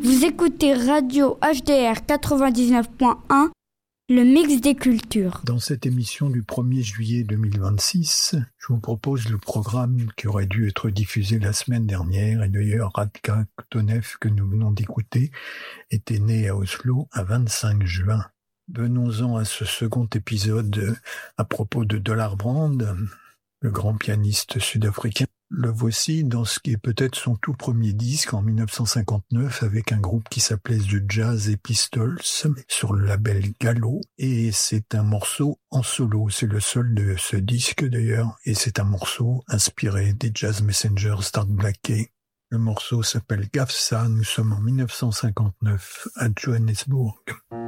Vous écoutez Radio HDR 99.1, le mix des cultures. Dans cette émission du 1er juillet 2026, je vous propose le programme qui aurait dû être diffusé la semaine dernière. Et d'ailleurs, Radka Tonev, que nous venons d'écouter, était né à Oslo un 25 juin. Venons-en à ce second épisode à propos de Dollar Brand, le grand pianiste sud-africain. Le voici dans ce qui est peut-être son tout premier disque en 1959 avec un groupe qui s'appelait The Jazz Epistles sur le label Gallo, et c'est un morceau en solo, c'est le seul de ce disque d'ailleurs, et c'est un morceau inspiré des Jazz Messengers d'Art Blakey. Le morceau s'appelle Gafsa, nous sommes en 1959 à Johannesburg.